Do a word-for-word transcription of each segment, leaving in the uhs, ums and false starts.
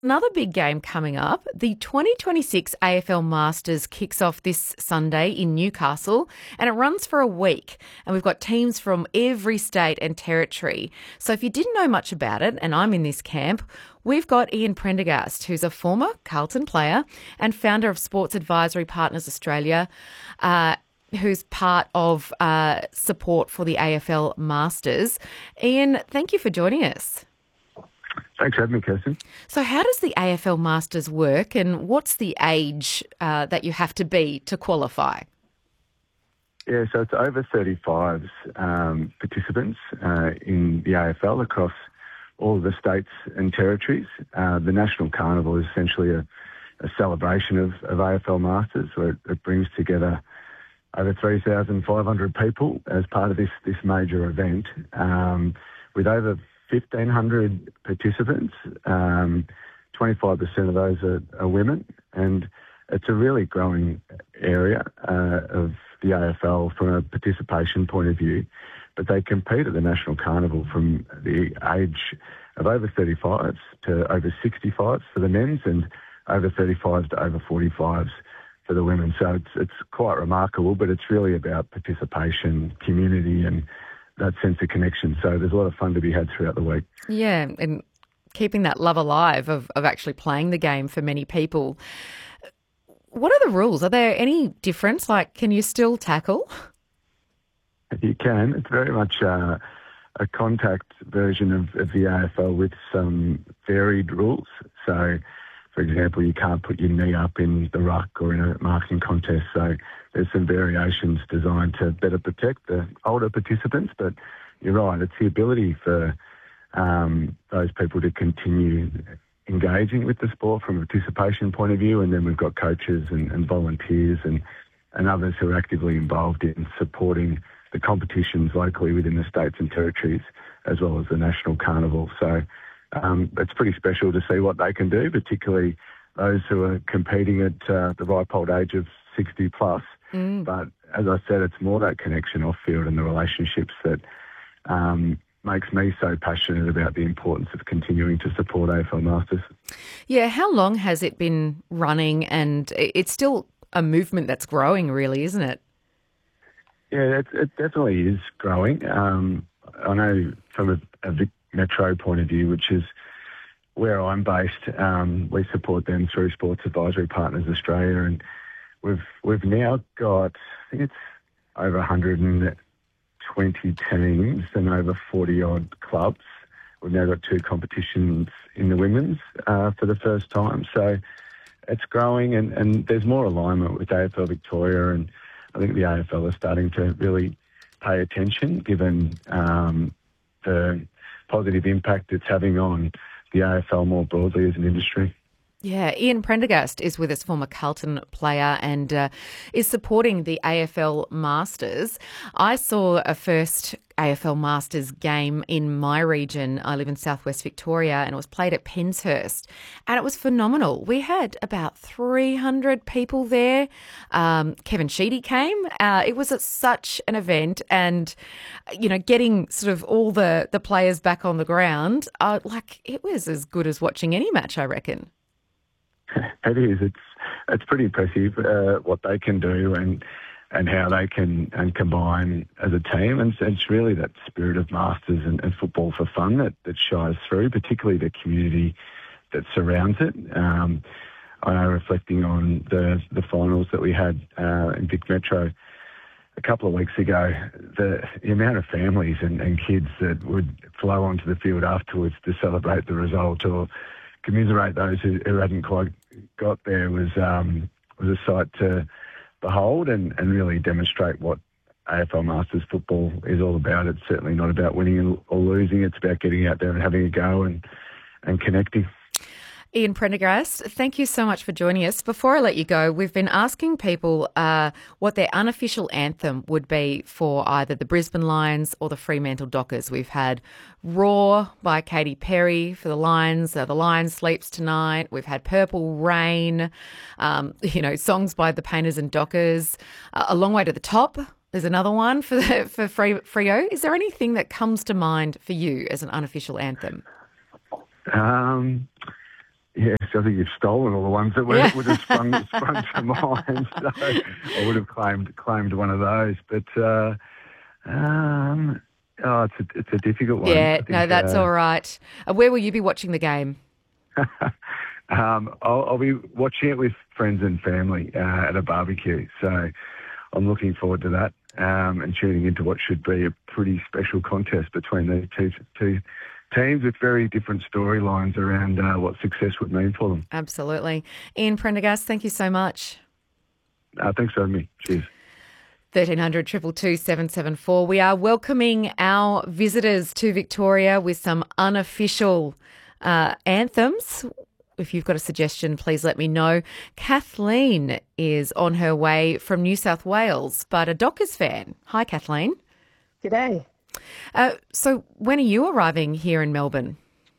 Another big game coming up. The twenty twenty-six A F L Masters kicks off this Sunday in Newcastle and it runs for a week. And we've got teams from every state and territory. So if you didn't know much about it, and I'm in this camp, we've got Ian Prendergast, who's a former Carlton player and founder of Sports Advisory Partners Australia, uh, who's part of uh, support for the A F L Masters. Ian, thank you for joining us. Thanks for having me, Kirsten. So how does the A F L Masters work and what's the age uh, that you have to be to qualify? Yeah, so it's over thirty-fives um, participants uh, in the A F L across all of the states and territories. Uh, the National Carnival is essentially a, a celebration of, of A F L Masters where it, it brings together over three thousand five hundred people as part of this, this major event um, with over fifteen hundred participants. Um, twenty-five percent of those are, are women, and it's a really growing area uh, of the A F L from a participation point of view. But they compete at the National Carnival from the age of over thirty-fives to over sixty-fives for the men's and over thirty-fives to over forty-fives for the women. So it's it's quite remarkable, but it's really about participation, community, and that sense of connection. So there's a lot of fun to be had throughout the week. Yeah, and keeping that love alive of, of actually playing the game for many people. What are the rules? Are there any difference? Like, can you still tackle? You can. It's very much uh, a contact version of, of the A F L with some varied rules. So, for example, you can't put your knee up in the ruck or in a marking contest. So there's some variations designed to better protect the older participants. But you're right, it's the ability for um, those people to continue engaging with the sport from a participation point of view. And then we've got coaches and, and volunteers and, and others who are actively involved in supporting the competitions locally within the states and territories, as well as the National Carnival. So um, it's pretty special to see what they can do, particularly those who are competing at uh, the ripe old age of sixty plus. Mm. But as I said, it's more that connection off field and the relationships that um, makes me so passionate about the importance of continuing to support A F L Masters. Yeah, how long has it been running? And it's still a movement that's growing, really, isn't it? Yeah, it, it definitely is growing. Um, I know from a, a Vic Metro point of view, which is where I'm based, um, we support them through Sports Advisory Partners Australia, and we've we've now got, I think it's over one hundred twenty teams and over forty odd clubs. We've now got two competitions in the women's uh, for the first time, so it's growing, and, and there's more alignment with A F L Victoria, and I think the A F L is starting to really pay attention, given um, the positive impact it's having on the A F L more broadly as an industry. Yeah, Ian Prendergast is with us, former Carlton player, and uh, is supporting the A F L Masters. I saw a first A F L Masters game in my region. I live in southwest Victoria, and it was played at Penshurst, and it was phenomenal. We had about three hundred people there. Um, Kevin Sheedy came. Uh, it was at such an event, and you know, getting sort of all the the players back on the ground, uh, like it was as good as watching any match, I reckon. It is. It's it's pretty impressive uh, what they can do and and how they can and combine as a team. And it's really that spirit of Masters and, and football for fun that, that shines through, particularly the community that surrounds it. Um, I know, reflecting on the the finals that we had uh, in Vic Metro a couple of weeks ago, the, the amount of families and, and kids that would flow onto the field afterwards to celebrate the result or commiserate those who, who hadn't quite got there was um, was a sight to behold and, and really demonstrate what A F L Masters football is all about. It's certainly not about winning or losing. It's about getting out there and having a go and, and connecting. Ian Prendergast, thank you so much for joining us. Before I let you go, we've been asking people uh, what their unofficial anthem would be for either the Brisbane Lions or the Fremantle Dockers. We've had Roar by Katy Perry for the Lions, uh, The Lion Sleeps Tonight. We've had Purple Rain, um, you know, songs by the Painters and Dockers. Uh, A Long Way to the Top. There's another one for the, for Free, Freo. Is there anything that comes to mind for you as an unofficial anthem? Um... Yeah, I think you've stolen all the ones that would, Yeah. would have sprung, sprung to mind. So I would have claimed claimed one of those. But uh, um, oh, it's a, it's a difficult one. I Yeah, think, no, that's uh, all right. Uh, where will you be watching the game? um, I'll, I'll be watching it with friends and family uh, at a barbecue. So I'm looking forward to that um, and tuning into what should be a pretty special contest between these two two. teams with very different storylines around uh, what success would mean for them. Absolutely. Ian Prendergast, thank you so much. Uh, thanks for having me. Cheers. thirteen hundred, two two two, seven seven four. We are welcoming our visitors to Victoria with some unofficial uh, anthems. If you've got a suggestion, please let me know. Kathleen is on her way from New South Wales, but a Dockers fan. Hi, Kathleen. G'day. Uh, so when are you arriving here in Melbourne?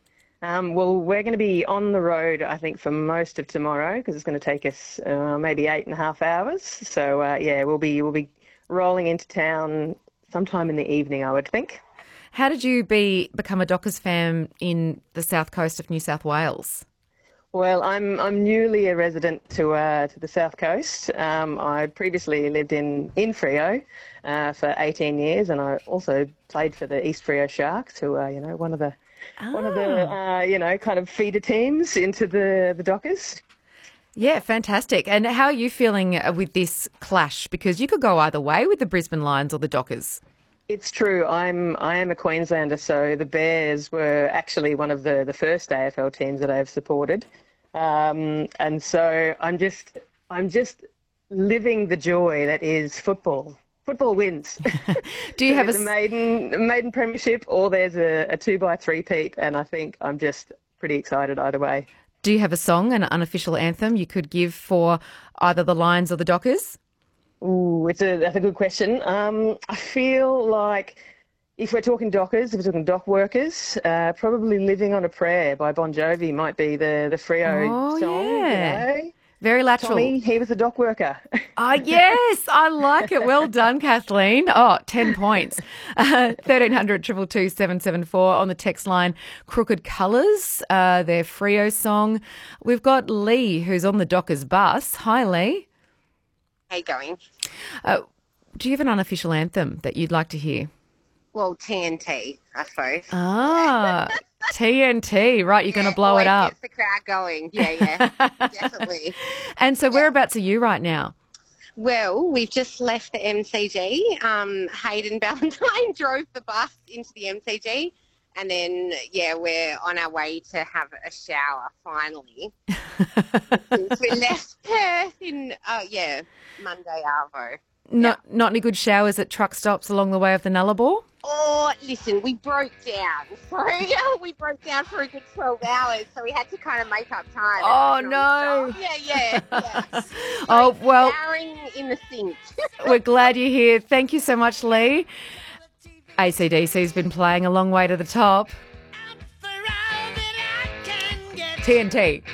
Um, well, we're going to be on the road, I think, for most of tomorrow because it's going to take us uh, maybe eight and a half hours. So, uh, yeah, we'll be we'll be rolling into town sometime in the evening, I would think. How did you be become a Dockers fan in the south coast of New South Wales? Well, I'm I'm newly a resident to uh, to the South Coast. Um, I previously lived in in Freo uh, for eighteen years, and I also played for the East Freo Sharks, who are you know one of the Ah. one of the uh, you know kind of feeder teams into the the Dockers. Yeah, fantastic. And how are you feeling uh, with this clash? Because you could go either way with the Brisbane Lions or the Dockers. It's true. I'm I am a Queenslander, so the Bears were actually one of the, the first A F L teams that I've supported, um, and so I'm just I'm just living the joy that is football. Football wins. Do you have a there's a maiden a maiden premiership, or there's a, a two by three peat, and I think I'm just pretty excited either way. Do you have a song, an unofficial anthem you could give for either the Lions or the Dockers? Ooh, it's a that's a good question. Um, I feel like if we're talking Dockers, if we're talking dock workers, uh, probably "Living on a Prayer" by Bon Jovi might be the the Freo Oh, song. yeah. You know? Very lateral. Tommy, he was a dock worker. Oh, yes, I like it. Well done, Kathleen. Oh, ten points. Uh, thirteen hundred, two two two, seven seven four on the text line. Crooked Colours, uh, their Freo song. We've got Lee, who's on the Dockers bus. Hi, Lee. How you going? Uh, do you have an unofficial anthem that you'd like to hear? Well, T N T, I suppose. Ah, T N T. Right, you're Yeah, going to blow it always up. Gets the crowd going. Yeah, yeah, definitely. And so whereabouts are you right now? Well, we've just left the M C G. Um, Hayden Ballantyne drove the bus into the M C G. And then, yeah, we're on our way to have a shower, finally. Since we left Perth in, uh, yeah, Monday Arvo. Not not any good showers at truck stops along the way of the Nullarbor? Oh, listen, we broke down. So, yeah, we broke down for a good twelve hours, so we had to kind of make up time. Oh, And no. Yeah, yeah, yeah. Oh, well, Showering in the sink. we're glad you're here. Thank you so much, Lee. A C D C's been playing A Long Way to the Top. T N T.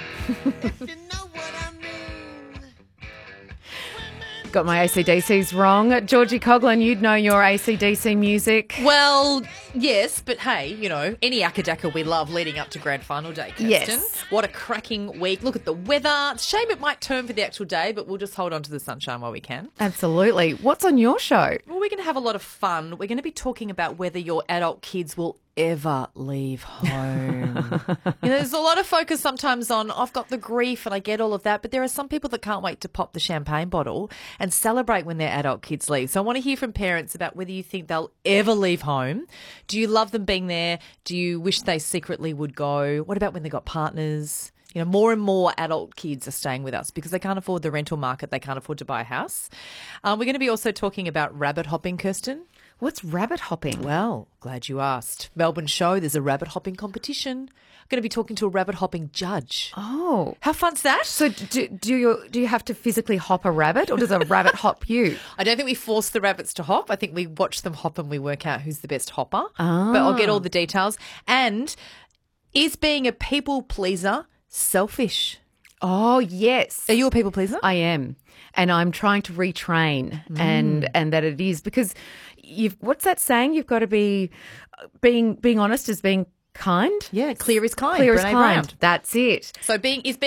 Got my A C D Cs wrong. Georgie Coughlin, you'd know your A C D C music. Well, yes, but hey, you know, any akadaka we love leading up to grand final day, Kirsten. Yes. What a cracking week. Look at the weather. It's a shame it might turn for the actual day, but we'll just hold on to the sunshine while we can. Absolutely. What's on your show? Well, we're going to have a lot of fun. We're going to be talking about whether your adult kids will ever leave home. You know, there's a lot of focus sometimes on, I've got the grief and I get all of that, but there are some people that can't wait to pop the champagne bottle and celebrate when their adult kids leave. So I want to hear from parents about whether you think they'll ever leave home. Do you love them being there? Do you wish they secretly would go? What about when they got partners? You know, more and more adult kids are staying with us because they can't afford the rental market. They can't afford to buy a house. Um, we're going to be also talking about rabbit hopping, Kirsten. What's rabbit hopping? Well, glad you asked. Melbourne show, there's a rabbit hopping competition. I'm going to be talking to a rabbit hopping judge. Oh. How fun's that? So do, do you do you have to physically hop a rabbit, or does a rabbit hop you? I don't think we force the rabbits to hop. I think we watch them hop and we work out who's the best hopper. Ah. But I'll get all the details. And is being a people pleaser selfish? Oh, yes. Are you a people pleaser? I am. And I'm trying to retrain and and that it is because you've what's that saying? You've got to be being being honest is being kind. Yeah, clear is kind. Clear is Brene kind. Brown. That's it. So being is being